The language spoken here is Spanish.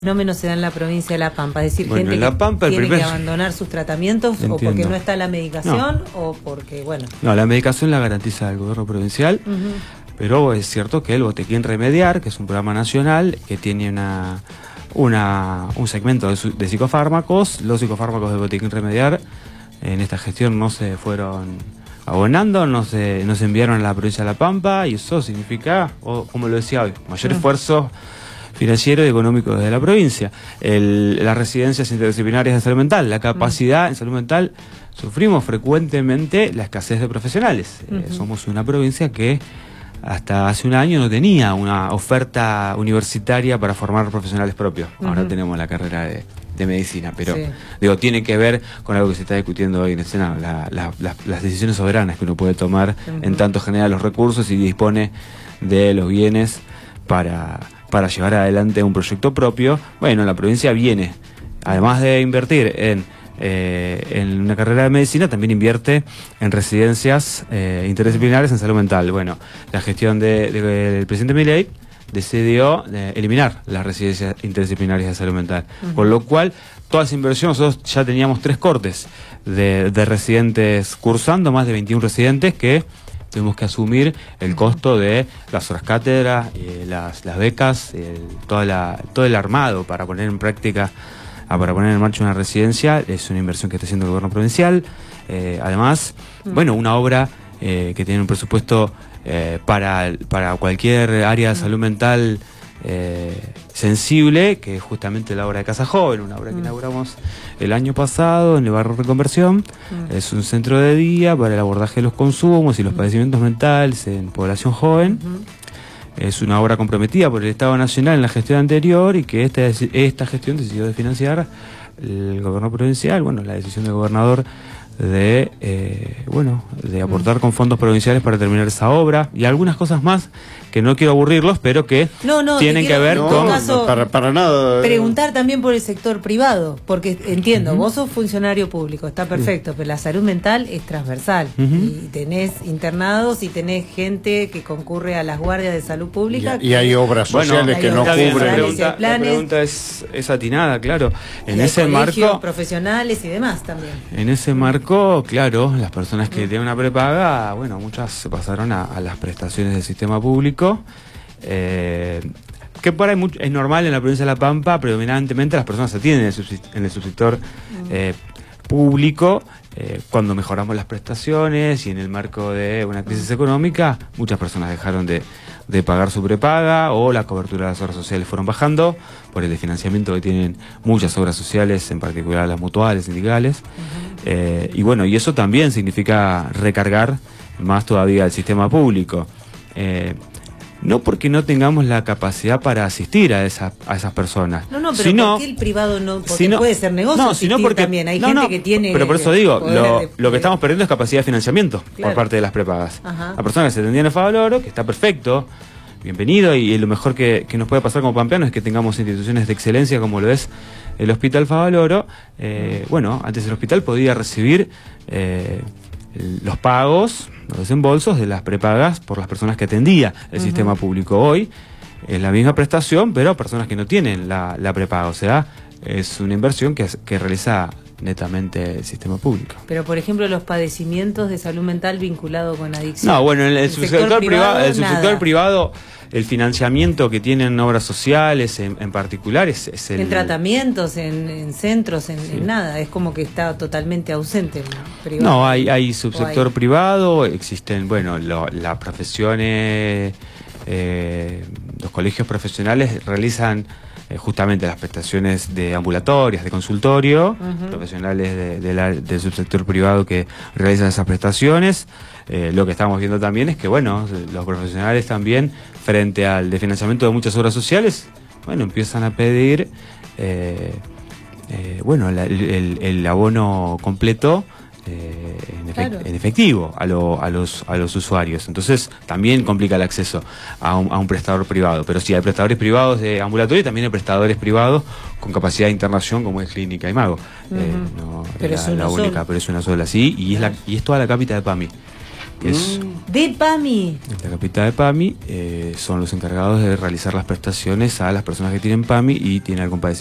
Fenómeno se da en la provincia de La Pampa, es decir, Bueno, gente La Pampa, que tiene que abandonar sus tratamientos o porque no está la medicación o porque, bueno... No, la medicación la garantiza el gobierno provincial, pero es cierto que el Botequín Remediar, que es un programa nacional que tiene un segmento de psicofármacos, los psicofármacos del Botequín Remediar en esta gestión no se fueron abonando, no se enviaron a la provincia de La Pampa, y eso significa, como lo decía hoy, mayor esfuerzo financiero y económico desde la provincia. Las residencias interdisciplinarias de salud mental, la capacidad en salud mental, sufrimos frecuentemente la escasez de profesionales. Somos una provincia que hasta hace un año no tenía una oferta universitaria para formar profesionales propios. Ahora tenemos la carrera de medicina, pero digo, tiene que ver con algo que se está discutiendo hoy en el Senado, las decisiones soberanas que uno puede tomar en tanto genera los recursos y dispone de los bienes para llevar adelante un proyecto propio. Bueno, la provincia viene, además de invertir en una carrera de medicina, también invierte en residencias interdisciplinares en salud mental. Bueno, la gestión del presidente Milei decidió eliminar las residencias interdisciplinarias de salud mental, con lo cual toda esa inversión, nosotros ya teníamos 3 cortes de residentes cursando, más de 21 residentes que tuvimos que asumir el costo de las horas cátedra, las becas, todo el armado para poner en práctica, para poner en marcha una residencia. Es una inversión que está haciendo el gobierno provincial. Además, bueno, una obra que tiene un presupuesto para cualquier área de salud mental sensible, que es justamente la obra de Casa Joven, una obra que inauguramos el año pasado en el barrio Reconversión. Es un centro de día para el abordaje de los consumos y los padecimientos mentales en población joven. Es una obra comprometida por el Estado Nacional en la gestión anterior y que esta gestión decidió de financiar el gobierno provincial. Bueno, la decisión del gobernador de aportar con fondos provinciales para terminar esa obra y algunas cosas más que no quiero aburrirlos, pero que tienen que ver con... Para nada. Preguntar también por el sector privado, porque entiendo, vos sos funcionario público, está perfecto, pero la salud mental es transversal. Y tenés internados y tenés gente que concurre a las guardias de salud pública. Y hay obras sociales que no cubren. La pregunta es atinada, claro. En ese marco, profesionales y demás también. En ese marco, claro, las personas que tienen una prepaga, bueno, muchas se pasaron a las prestaciones del sistema público. Que por ahí es normal en la provincia de La Pampa, predominantemente las personas se atienden en el subsector público. Cuando mejoramos las prestaciones y en el marco de una crisis económica, muchas personas dejaron de pagar su prepaga, o la cobertura de las obras sociales fueron bajando por el desfinanciamiento que tienen muchas obras sociales, en particular las mutuales, sindicales. Y bueno, y eso también significa recargar más todavía el sistema público. No porque no tengamos la capacidad para asistir a esas personas. No, pero ¿por qué el privado no? Porque puede ser negocio, sino porque también hay gente que tiene... Pero por eso digo, lo que estamos perdiendo es capacidad de financiamiento por parte de las prepagas. La persona que se atendía en el Favaloro, que está perfecto, bienvenido, y lo mejor que nos puede pasar como pampeanos es que tengamos instituciones de excelencia como lo es el Hospital Favaloro. Bueno, antes el hospital podía recibir los pagos, los desembolsos de las prepagas por las personas que atendía el sistema público. Hoy es la misma prestación, pero personas que no tienen la prepaga. O sea, es una inversión que realiza netamente el sistema público. Pero, por ejemplo, los padecimientos de salud mental vinculados con adicción. No, bueno, en el subsector privado, el financiamiento que tienen obras sociales en particular es el... En tratamientos, en centros, en nada. Es como que está totalmente ausente el privado. No, hay subsector privado, existen, bueno, las profesiones, los colegios profesionales realizan justamente las prestaciones de ambulatorias, de consultorio, profesionales del subsector privado que realizan esas prestaciones. Lo que estamos viendo también es que, bueno, los profesionales también, frente al desfinanciamiento de muchas obras sociales, bueno, empiezan a pedir el abono completo en efectivo a los usuarios. Entonces también complica el acceso a un prestador privado. Pero sí, hay prestadores privados de ambulatorio y también hay prestadores privados con capacidad de internación como es Clínica Imago. No pero es la única, pero es una sola, sí, y es toda la cápita de PAMI. que es de PAMI. la capital de PAMI, son los encargados de realizar las prestaciones a las personas que tienen PAMI y tienen algún padecimiento